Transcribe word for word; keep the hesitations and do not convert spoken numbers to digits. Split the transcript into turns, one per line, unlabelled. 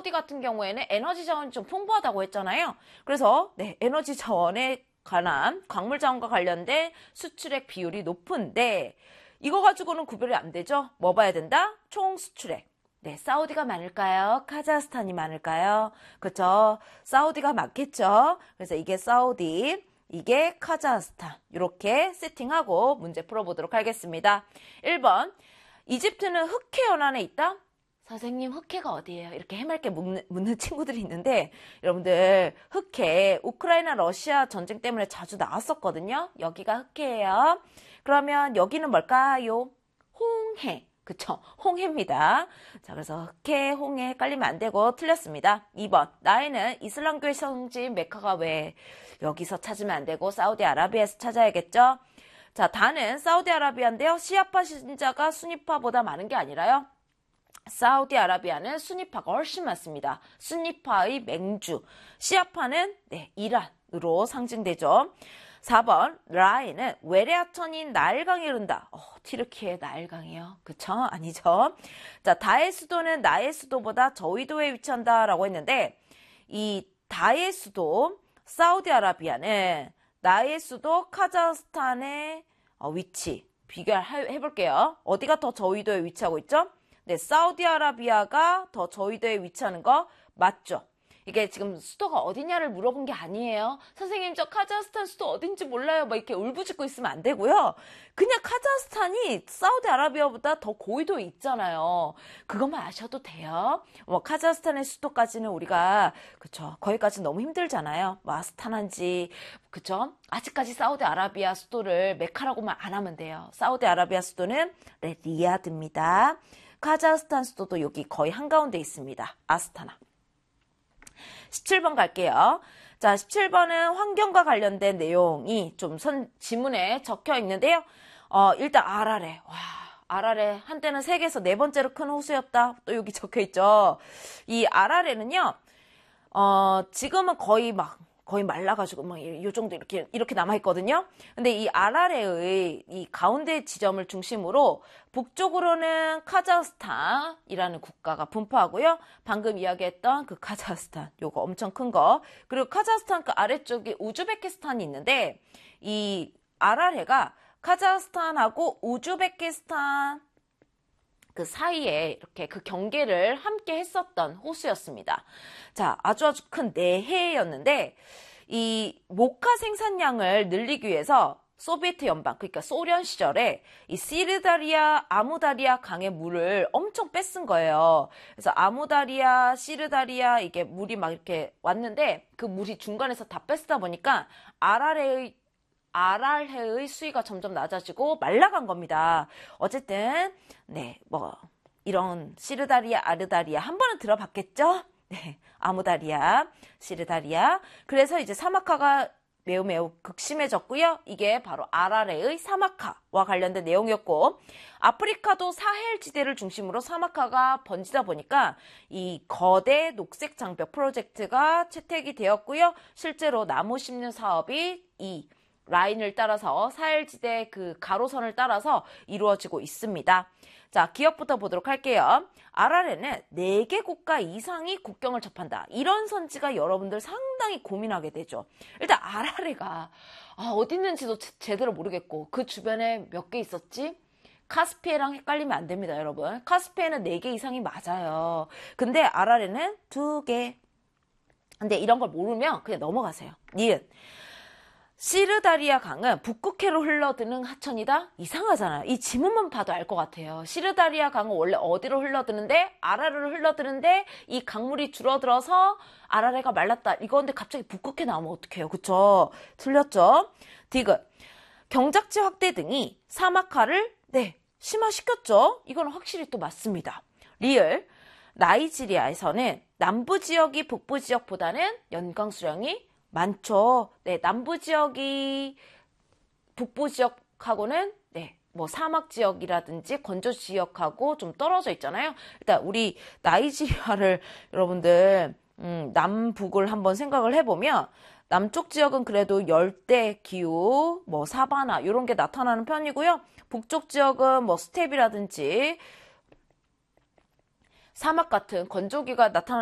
사우디 같은 경우에는 에너지 자원이 좀 풍부하다고 했잖아요. 그래서 네, 에너지 자원에 관한 광물 자원과 관련된 수출액 비율이 높은데 이거 가지고는 구별이 안 되죠. 뭐 봐야 된다? 총 수출액. 네, 사우디가 많을까요? 카자흐스탄이 많을까요? 그렇죠. 사우디가 많겠죠. 그래서 이게 사우디, 이게 카자흐스탄. 이렇게 세팅하고 문제 풀어보도록 하겠습니다. 일 번, 이집트는 흑해 연안에 있다? 선생님, 흑해가 어디예요? 이렇게 해맑게 묻는, 묻는 친구들이 있는데 여러분들, 흑해, 우크라이나 러시아 전쟁 때문에 자주 나왔었거든요. 여기가 흑해예요. 그러면 여기는 뭘까요? 홍해. 그쵸? 홍해입니다. 자, 그래서 흑해, 홍해 헷갈리면 안 되고 틀렸습니다. 이 번, 나에는 이슬람교의 성지인 메카가 왜 여기서 찾으면 안 되고 사우디아라비아에서 찾아야겠죠? 자, 다는 사우디아라비아인데요. 시아파 신자가 수니파보다 많은 게 아니라요. 사우디아라비아는 수니파가 훨씬 많습니다. 수니파의 맹주. 시아파는 네, 이란으로 상징되죠. 사 번, 라인은 외래하천인 나일강이 흐른다. 어, 튀르키예 나일강이요. 그쵸? 아니죠. 자, 다의 수도는 나의 수도보다 저위도에 위치한다라고 했는데 이 다의 수도 사우디아라비아는 나의 수도 카자흐스탄의 어, 위치 비교해 볼게요. 어디가 더 저위도에 위치하고 있죠? 네, 사우디아라비아가 더 저위도에 위치하는 거 맞죠? 이게 지금 수도가 어디냐를 물어본 게 아니에요. 선생님, 저 카자흐스탄 수도 어딘지 몰라요. 막 이렇게 울부짖고 있으면 안 되고요. 그냥 카자흐스탄이 사우디아라비아보다 더 고위도에 있잖아요. 그것만 아셔도 돼요. 뭐 카자흐스탄의 수도까지는 우리가 그쵸, 거기까지 너무 힘들잖아요. 뭐 아스타나인지 그쵸? 아직까지 사우디아라비아 수도를 메카라고만 안 하면 돼요. 사우디아라비아 수도는 네, 리야드입니다. 카자흐스탄 수도도 여기 거의 한가운데 있습니다. 아스타나. 십칠 번 갈게요. 자, 십칠 번은 환경과 관련된 내용이 좀 선, 지문에 적혀 있는데요. 어, 일단 아라레. 와, 아라레. 한때는 세계에서 네 번째로 큰 호수였다. 또 여기 적혀 있죠. 이 아라레는요, 어, 지금은 거의 막, 거의 말라가지고 막 이 정도 이렇게 이렇게 남아 있거든요. 근데 이 아라레의 이 가운데 지점을 중심으로 북쪽으로는 카자흐스탄이라는 국가가 분포하고요. 방금 이야기했던 그 카자흐스탄, 요거 엄청 큰 거. 그리고 카자흐스탄 그 아래쪽에 우즈베키스탄이 있는데 이 아라레가 카자흐스탄하고 우즈베키스탄 그 사이에 이렇게 그 경계를 함께 했었던 호수였습니다. 자, 아주 아주 큰 내해였는데 이 모카 생산량을 늘리기 위해서 소비에트 연방, 그러니까 소련 시절에 이 시르다리아, 아무다리아 강의 물을 엄청 뺏은 거예요. 그래서 아무다리아, 시르다리아 이게 물이 막 이렇게 왔는데 그 물이 중간에서 다 뺏다 보니까 아라레의 아랄해의 수위가 점점 낮아지고 말라간 겁니다. 어쨌든 네, 뭐 이런 시르다리아, 아르다리아 한 번은 들어봤겠죠? 네, 아무다리아, 시르다리아. 그래서 이제 사막화가 매우 매우 극심해졌고요. 이게 바로 아라레의 사막화와 관련된 내용이었고 아프리카도 사헬 지대를 중심으로 사막화가 번지다 보니까 이 거대 녹색 장벽 프로젝트가 채택이 되었고요. 실제로 나무 심는 사업이 이 라인을 따라서 사헬지대 그 가로선을 따라서 이루어지고 있습니다. 자, 기업부터 보도록 할게요. 아라레는 네 개 국가 이상이 국경을 접한다. 이런 선지가 여러분들 상당히 고민하게 되죠. 일단 아라레가 아, 어디 있는지도 제, 제대로 모르겠고 그 주변에 몇 개 있었지? 카스피해랑 헷갈리면 안 됩니다, 여러분. 카스피해는 네 개 이상이 맞아요. 근데 아라레는 두 개. 근데 이런 걸 모르면 그냥 넘어가세요. 니은. 시르다리아 강은 북극해로 흘러드는 하천이다? 이상하잖아요. 이 지문만 봐도 알 것 같아요. 시르다리아 강은 원래 어디로 흘러드는데 아라레로 흘러드는데 이 강물이 줄어들어서 아라레가 말랐다. 이건데 갑자기 북극해 나오면 어떡해요. 그쵸? 틀렸죠? 디귿. 경작지 확대 등이 사막화를 네 심화시켰죠? 이건 확실히 또 맞습니다. 리을. 나이지리아에서는 남부 지역이 북부 지역보다는 연강 수량이 많죠. 네, 남부 지역이 북부 지역하고는 네, 뭐 사막 지역이라든지 건조 지역하고 좀 떨어져 있잖아요. 일단 우리 나이지리아를 여러분들 음, 남북을 한번 생각을 해보면 남쪽 지역은 그래도 열대 기후, 뭐 사바나 이런 게 나타나는 편이고요. 북쪽 지역은 뭐 스텝이라든지 사막 같은 건조기가 나타나는